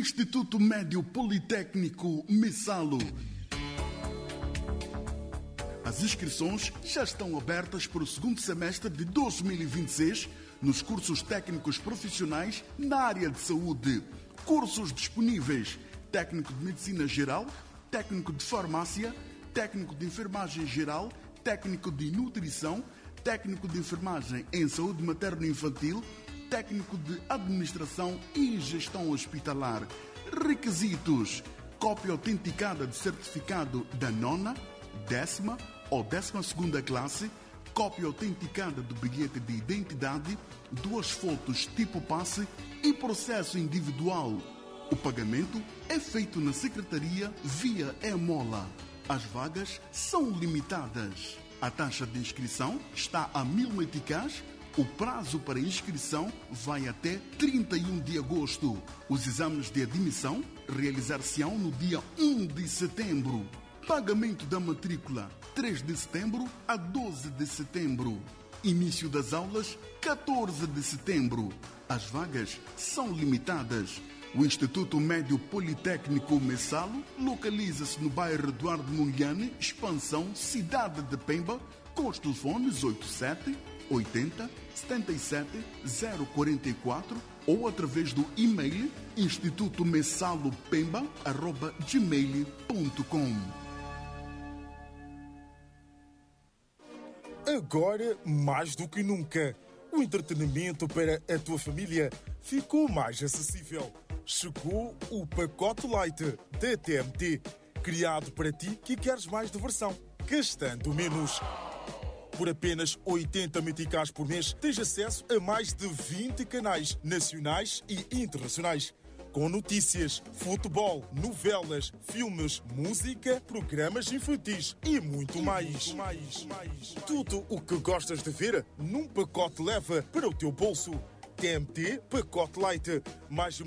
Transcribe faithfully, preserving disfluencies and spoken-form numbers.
Instituto Médio Politécnico Messalo. As inscrições já estão abertas para o segundo semestre de dois mil e vinte e seis nos cursos técnicos profissionais na área de saúde. Cursos disponíveis: técnico de medicina geral, técnico de farmácia, técnico de enfermagem geral, técnico de nutrição, técnico de enfermagem em saúde materno-infantil, técnico de administração e gestão hospitalar. Requisitos: cópia autenticada do certificado da nona, décima ou décima segunda classe, cópia autenticada do bilhete de identidade, duas fotos tipo passe e processo individual. O pagamento é feito na secretaria via e-mola. As vagas são limitadas. A taxa de inscrição está a mil meticais. O prazo para inscrição vai até trinta e um de agosto. Os exames de admissão realizar-se-ão no dia um de setembro. Pagamento da matrícula três de setembro a doze de setembro. Início das aulas catorze de setembro. As vagas são limitadas. O Instituto Médio Politécnico Messalo localiza-se no bairro Eduardo Mundiane, expansão Cidade de Pemba, com os telefones oito sete oitenta setenta e sete zero quarenta e quatro ou através do e-mail instituto messalo pemba arroba gmail ponto com. Agora, mais do que nunca, o entretenimento para a tua família ficou mais acessível. Chegou o pacote Light da T M T, criado para ti que queres mais diversão, gastando menos. Por apenas oitenta meticais por mês, tens acesso a mais de vinte canais nacionais e internacionais, com notícias, futebol, novelas, filmes, música, programas infantis e muito mais. Muito mais, mais. Tudo o que gostas de ver num pacote leva para o teu bolso. T M T Pacote Light. Mais